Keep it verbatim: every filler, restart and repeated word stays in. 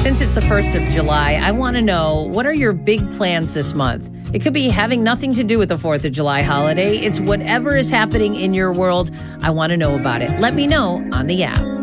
Since it's the first of July, I want to know, what are your big plans this month? It could be having nothing to do with the fourth of July holiday. It's whatever is happening in your world. I want to know about it. Let me know on the app.